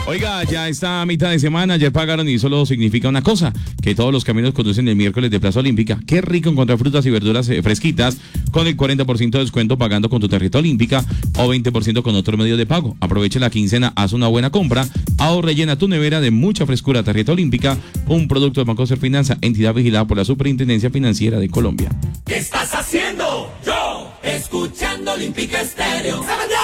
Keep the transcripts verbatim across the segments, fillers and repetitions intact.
Oiga, ya está a mitad de semana, ayer pagaron y solo significa una cosa, que todos los caminos conducen el miércoles de Plaza Olímpica. Qué rico encontrar frutas y verduras eh, fresquitas con el cuarenta por ciento de descuento pagando con tu tarjeta Olímpica o veinte por ciento con otro medio de pago. Aproveche la quincena, haz una buena compra, ahorra, llena tu nevera de mucha frescura. Tarjeta Olímpica, un producto de Banco Ser Finanza, entidad vigilada por la Superintendencia Financiera de Colombia. ¿Qué estás haciendo? Yo, escuchando Olímpica Estéreo.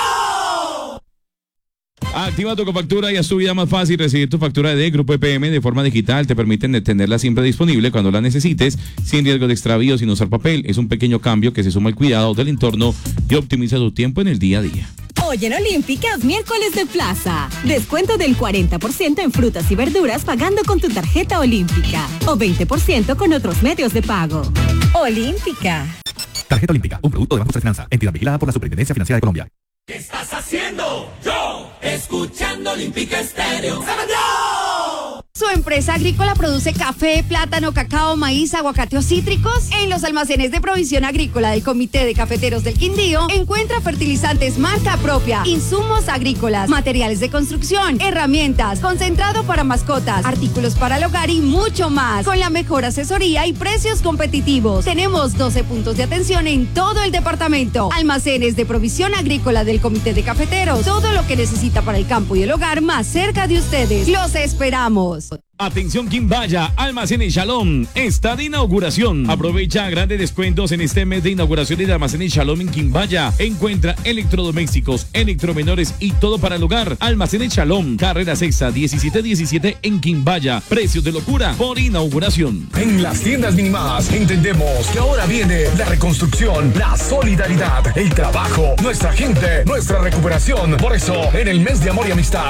Activa tu cofactura y haz tu vida más fácil. Recibir tu factura de Grupo E P M de forma digital te permiten tenerla siempre disponible cuando la necesites, sin riesgo de extravío, sin usar papel. Es un pequeño cambio que se suma al cuidado del entorno y optimiza tu tiempo en el día a día. Hoy en Olímpicas, miércoles de plaza. Descuento del cuarenta por ciento en frutas y verduras pagando con tu tarjeta Olímpica o veinte por ciento con otros medios de pago. Olímpica. Tarjeta Olímpica, un producto de Banco Ser Finanza, entidad vigilada por la Superintendencia Financiera de Colombia. ¿Qué estás haciendo? Yo, escuchando Olímpica Estéreo. Su empresa agrícola produce café, plátano, cacao, maíz, aguacate o cítricos. En los almacenes de provisión agrícola del Comité de Cafeteros del Quindío encuentra fertilizantes marca propia, insumos agrícolas, materiales de construcción, herramientas, concentrado para mascotas, artículos para el hogar y mucho más. Con la mejor asesoría y precios competitivos. Tenemos doce puntos de atención en todo el departamento. Almacenes de provisión agrícola del Comité de Cafeteros. Todo lo que necesita para el campo y el hogar más cerca de ustedes. Los esperamos. Atención Quimbaya, Almacenes Shalom, está de inauguración. Aprovecha grandes descuentos en este mes de inauguración de Almacenes Shalom en Quimbaya. Encuentra electrodomésticos, electromenores y todo para el hogar. Almacenes Shalom, carrera sexta, diecisiete diecisiete en Quimbaya. Precios de locura por inauguración. En las tiendas Minimás entendemos que ahora viene la reconstrucción, la solidaridad, el trabajo, nuestra gente, nuestra recuperación. Por eso, en el mes de amor y amistad,